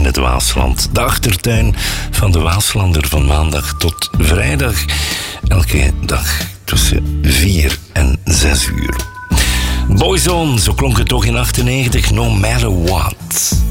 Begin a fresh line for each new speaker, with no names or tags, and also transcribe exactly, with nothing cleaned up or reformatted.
het Waasland. De achtertuin van de Waaslander van maandag tot vrijdag. Elke dag tussen vier en zes uur. Boyzone, zo klonk het toch in achtennegentig, no matter what.